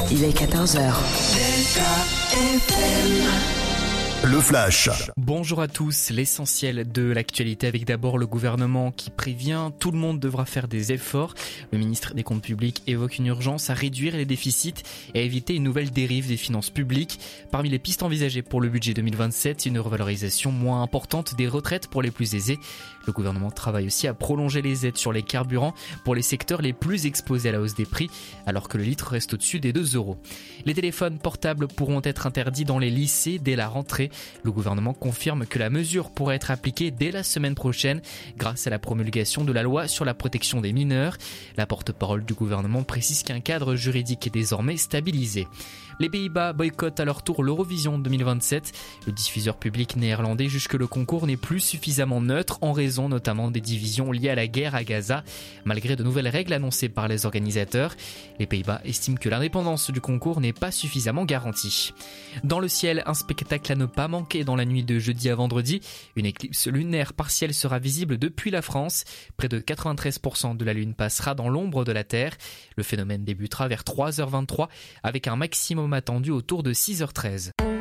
Il est 14h. Le Flash. Bonjour à tous, l'essentiel de l'actualité avec d'abord le gouvernement qui prévient, tout le monde devra faire des efforts. Le ministre des Comptes publics évoque une urgence à réduire les déficits et à éviter une nouvelle dérive des finances publiques. Parmi les pistes envisagées pour le budget 2027, une revalorisation moins importante des retraites pour les plus aisés. Le gouvernement travaille aussi à prolonger les aides sur les carburants pour les secteurs les plus exposés à la hausse des prix, alors que le litre reste au-dessus des 2 €. Les téléphones portables pourront être interdits dans les lycées dès la rentrée. Le gouvernement confirme que la mesure pourrait être appliquée dès la semaine prochaine grâce à la promulgation de la loi sur la protection des mineurs. La porte-parole du gouvernement précise qu'un cadre juridique est désormais stabilisé. Les Pays-Bas boycottent à leur tour l'Eurovision 2027. Le diffuseur public néerlandais juge que le concours n'est plus suffisamment neutre en raison notamment des divisions liées à la guerre à Gaza. Malgré de nouvelles règles annoncées par les organisateurs, les Pays-Bas estiment que l'indépendance du concours n'est pas suffisamment garantie. Dans le ciel, un spectacle à ne pas manquer dans la nuit de jeudi à vendredi. Une éclipse lunaire partielle sera visible depuis la France. Près de 93% de la lune passera dans l'ombre de la Terre. Le phénomène débutera vers 3h23 avec un maximum attendu autour de 6h13.